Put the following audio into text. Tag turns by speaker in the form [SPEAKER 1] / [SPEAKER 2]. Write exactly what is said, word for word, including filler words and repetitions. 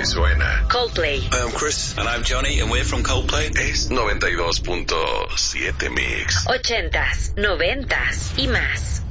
[SPEAKER 1] suena.
[SPEAKER 2] Coldplay.
[SPEAKER 3] Hi, I'm Chris. And I'm Johnny, and we're from Coldplay.
[SPEAKER 1] Es noventa y dos punto siete Mix.
[SPEAKER 2] Ochentas, noventas y más.